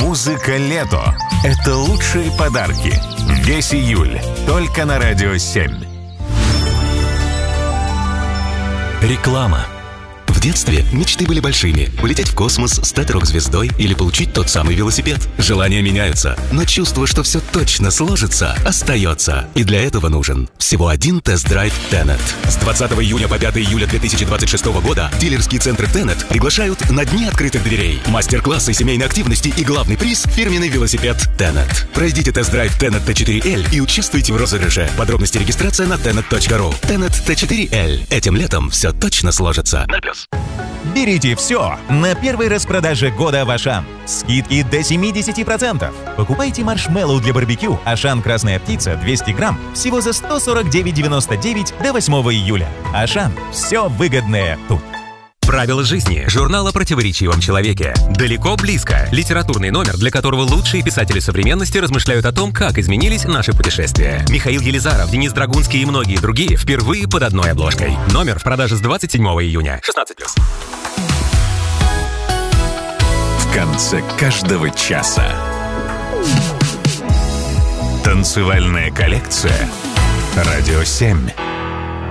Музыка лето – это лучшие подарки. Весь июль только на Радио 7. Реклама. В детстве мечты были большими. Улететь в космос, стать рок-звездой или получить тот самый велосипед. Желания меняются, но чувство, что все точно сложится, остается. И для этого нужен всего один тест-драйв Tenet. С 20 июня по 5 июля 2026 года дилерские центры Tenet приглашают на дни открытых дверей. Мастер-классы семейной активности и главный приз – фирменный велосипед Tenet. Пройдите тест-драйв Tenet T4L и участвуйте в розыгрыше. Подробности регистрация на tenet.ru. Tenet T4L. Этим летом все точно сложится. 0+. Берите все на первой распродаже года в Ашан. Скидки до 70%. Покупайте маршмеллоу для барбекю Ашан Красная Птица 200 грамм всего за 149,99 до 8 июля. Ашан. Все выгодное тут. Правила жизни. Журнал о противоречивом человеке. Далеко-близко. Литературный номер, для которого лучшие писатели современности размышляют о том, как изменились наши путешествия. Михаил Елизаров, Денис Драгунский и многие другие впервые под одной обложкой. Номер в продаже с 27 июня. 16+. В конце каждого часа. Танцевальная коллекция. Радио 7.